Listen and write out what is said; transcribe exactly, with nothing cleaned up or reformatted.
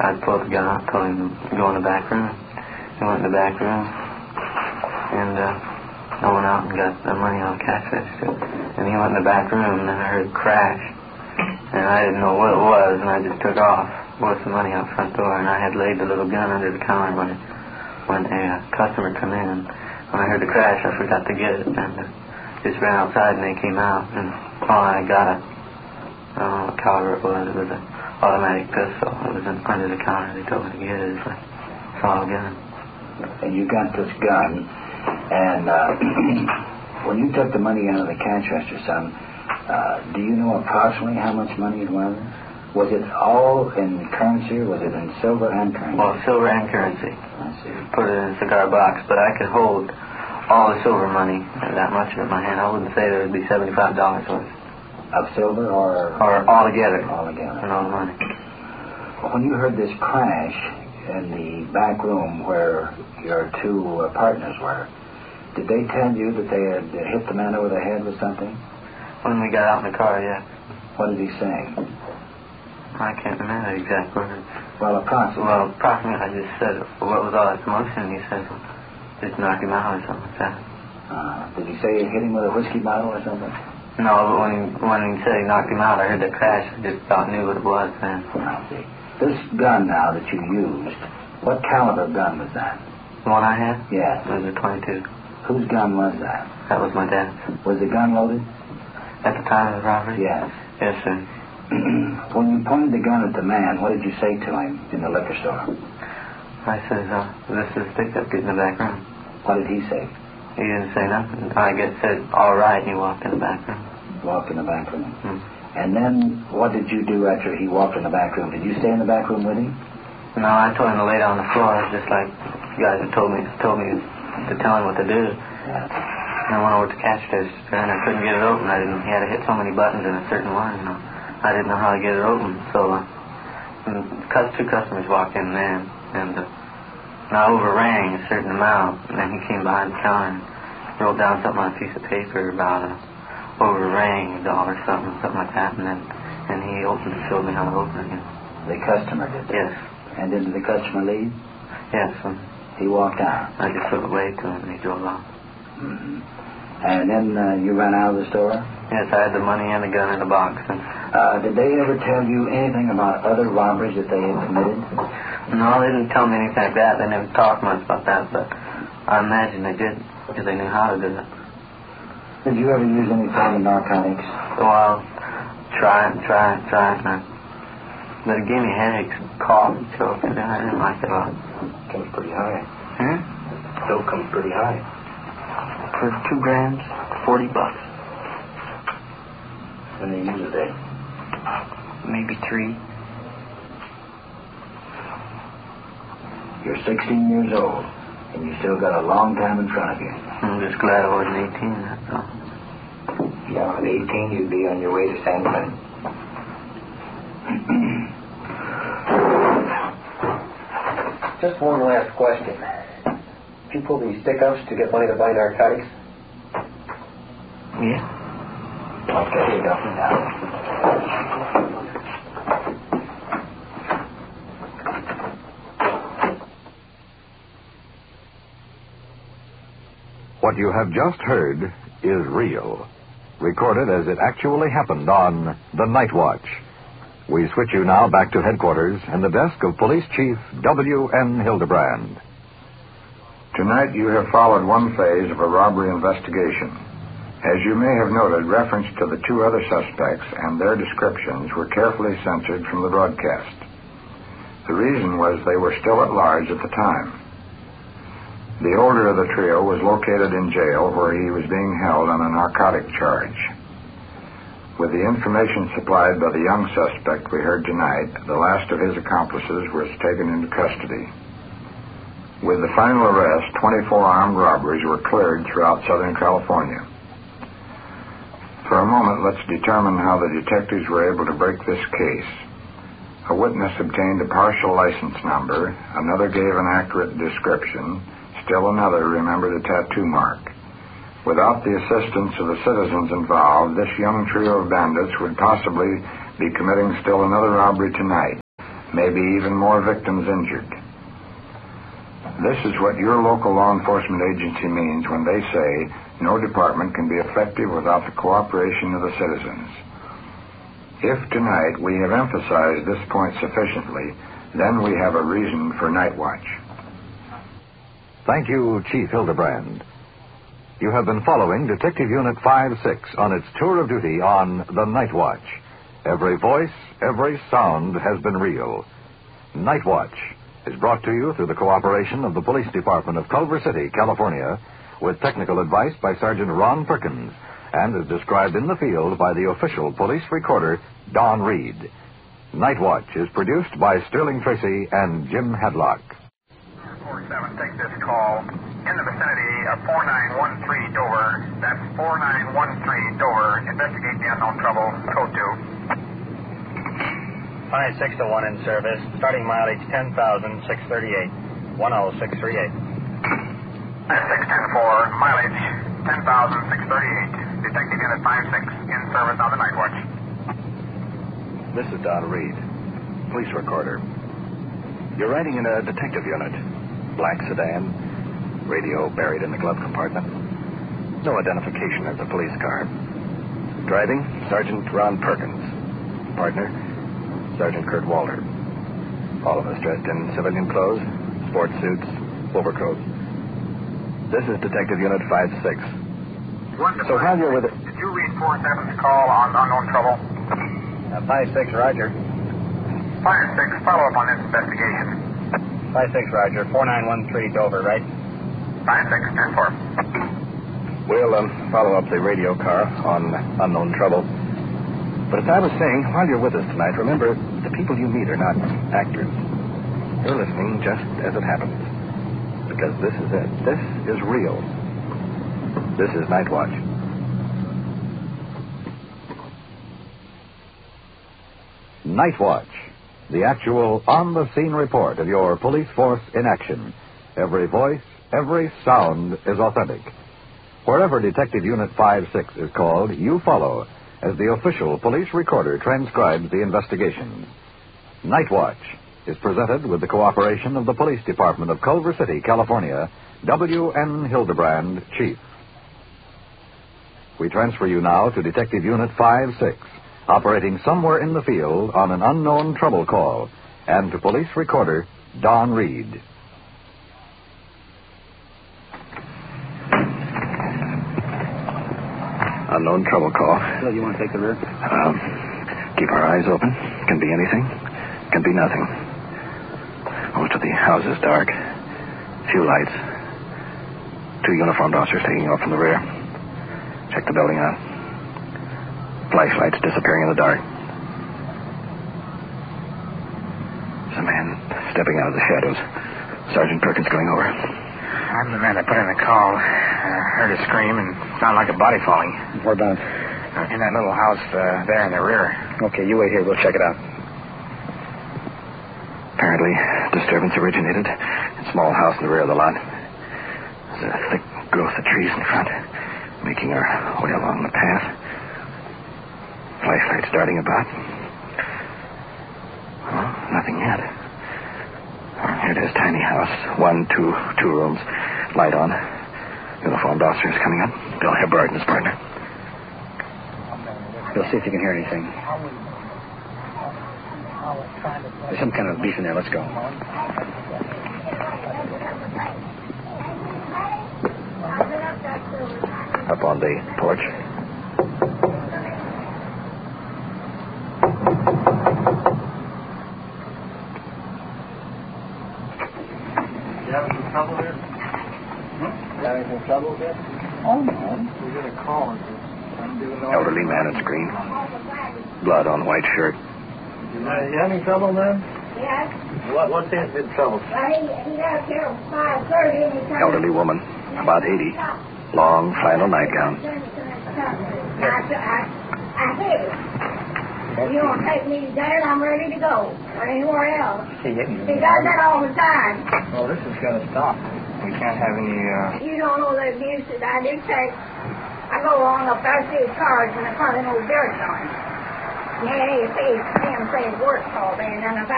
I pulled the gun out, told him to go in the back room. He went in the back room, and uh, I went out and got the money on the cash register. And he went in the back room, and then I heard a crash, and I didn't know what it was, and I just took off with the money out front door, and I had laid the little gun under the counter when it, when a uh, customer come in. When I heard the crash, I forgot to get it, and uh, just ran outside, and they came out, and oh, I got it. I don't know what caliber it was. It was an automatic pistol. It was in, under the counter. They told me to get it. It's a small gun. And you got this gun, and uh, when you took the money out of the cash register, son, uh, do you know approximately how much money it was? Was it all in currency, or was it in silver and currency? Well, silver and currency. I see. Put it in a cigar box, but I could hold all the silver money, that much of it in my hand. I wouldn't say there would be seventy-five dollars worth. Of silver, or? Or all together. All together. And all the money. When you heard this crash in the back room where your two uh, partners were, did they tell you that they had hit the man over the head with something? When we got out in the car, yeah. What did he say? I can't remember the exact words. Well, approximately. Well, approximately, I just said, what was all that commotion? He said, just knock him out or something like that. Uh, did he say he hit him with a whiskey bottle or something? No, but when he, when he said he knocked him out, I heard the crash. I just about knew what it was then. I see. This gun now that you used, what caliber gun was that? The one I had? Yes. It was a twenty-two. Whose gun was that? That was my dad's. Was the gun loaded? At the time of the robbery? Yes. Yes, sir. When you pointed the gun at the man, what did you say to him in the liquor store? I said, uh, this is pickup, get in the back room. What did he say? He didn't say nothing. I guess said, all right, and he walked in the back room. Walked in the back room. Hmm. And then what did you do after he walked in the back room? Did you stay in the back room with him? No, I told him to lay down on the floor, just like you guys had told me, told me to tell him what to do. Yeah. And I went over to cash register, and I couldn't get it open. I didn't. He had to hit so many buttons in a certain one, you know. I didn't know how to get it open, so uh, two customers walked in then, and uh, and I overrang a certain amount, and then he came behind the counter and wrote down something on a piece of paper about uh, overrang a dollar something, something like that, and then and he opened it, showed me how to open it. You know. The customer did that? Yes. And did the customer leave? Yes. Um, he walked out? I just sort of waved to him, and he drove off. Mm-hmm. And then uh, you ran out of the store? Yes, I had the money and the gun in the box. And uh, did they ever tell you anything about other robberies that they had committed? No, they didn't tell me anything like that. They never talked much about that, but I imagine they did, because they knew how to do it. Did you ever use any form of narcotics? Well, try it, try it, try it, man. But it gave me headaches, cough, and choke, and I didn't like it a lot. Comes pretty high. Hmm? Still comes pretty high. For two grams, forty bucks. When they use a day? Maybe three. You're sixteen years old, and you still got a long time in front of you. I'm just glad I wasn't eighteen, that's all. Yeah, at eighteen, you'd be on your way to San Quentin. Just one last question. Did you pull these stick-ups to get money to buy narcotics? Yeah. Okay, you got me now. What you have just heard is real, recorded as it actually happened on The Night Watch. We switch you now back to headquarters and the desk of Police Chief W N Hildebrand. Tonight you have followed one phase of a robbery investigation. As you may have noted, reference to the two other suspects and their descriptions were carefully censored from the broadcast. The reason was they were still at large at the time. The older of the trio was located in jail where he was being held on a narcotic charge. With the information supplied by the young suspect we heard tonight, the last of his accomplices was taken into custody. With the final arrest, twenty-four armed robberies were cleared throughout Southern California. For a moment, let's determine how the detectives were able to break this case. A witness obtained a partial license number, another gave an accurate description, still another remembered a tattoo mark. Without the assistance of the citizens involved, this young trio of bandits would possibly be committing still another robbery tonight. maybe even more victims injured. This is what your local law enforcement agency means when they say no department can be effective without the cooperation of the citizens. If tonight we have emphasized this point sufficiently, then we have a reason for Night Watch. Thank you, Chief Hildebrand. You have been following Detective Unit five six on its tour of duty on the Night Watch. Every voice, every sound has been real. Night Watch is brought to you through the cooperation of the Police Department of Culver City, California, with technical advice by Sergeant Ron Perkins, and is described in the field by the official police recorder, Don Reed. Night Watch is produced by Sterling Tracy and Jim Hadlock. four seven, take this call. In the vicinity of four nine one three Dover. That's four nine one three Dover. Investigate the unknown trouble. Code two. five six to one in service. Starting mileage ten thousand six thirty-eight. one oh six three eight. six ten four. Mileage ten thousand six thirty-eight. Detective Unit five six in service on the Night Watch. This is Don Reed, police recorder. You're riding in a detective unit. Black sedan. Radio buried in the glove compartment. No identification of the police car. Driving, Sergeant Ron Perkins. Partner, Sergeant Kurt Walter. All of us dressed in civilian clothes, sports suits, overcoats. This is Detective Unit five six. So while you're with it... Did you read four seven's call on unknown trouble? Uh, five six, Roger. five six, follow up on this investigation. five six, Roger. four nine one three Dover, right? five six, ten four. We'll um, follow up the radio car on unknown trouble. But as I was saying, while you're with us tonight, remember, the people you meet are not actors. You're listening just as it happens. Because this is it. This is real. This is Night Watch. Night Watch, the actual on-the-scene report of your police force in action. Every voice, every sound is authentic. Wherever Detective Unit five six is called, you follow as the official police recorder transcribes the investigation. Night Watch is presented with the cooperation of the Police Department of Culver City, California, W N Hildebrand, Chief. We transfer you now to Detective Unit five six, operating somewhere in the field on an unknown trouble call, and to police recorder Don Reed. Unknown trouble call. So you want to take the rear? Um, keep our eyes open. Can be anything. Can be nothing. Most of the house is dark. Few lights. Two uniformed officers taking off from the rear. Check the building out. Flashlights disappearing in the dark. There's a man stepping out of the shadows. Sergeant Perkins going over. I'm the man that put in the call. I heard a scream and sounded like a body falling. Whereabouts? Uh, in that little house uh, there in the rear. Okay, you wait here. We'll check it out. Apparently, disturbance originated in a small house in the rear of the lot. There's a thick growth of trees in front, making our way along the path. Flashlights darting about. Well, nothing yet. Here it is, tiny house. One, two, two rooms. Light on. Uniformed officers coming up. Bill Hibbard and his partner. We'll see if you can hear anything. There's some kind of beef in there. Let's go. Up on the porch. You having some trouble here? Hmm? You having some trouble here? Oh, no. We get a call. Elderly man in screen. Blood on white shirt. Uh, you having trouble, man? Yes. What, what's in, in trouble? Well, he, he got here at five thirty and he turned... Elderly woman, about eighty. Long flannel nightgown. I, I, I said, if you don't take me there, I'm ready to go. Or anywhere else. He does that all the time. Oh, this is going to stop. We can't have any, uh... You don't know the abuse that I do take. I go along up there, see his cars in the front of an old dirt on. Yeah, you see him say his work all day, and then if I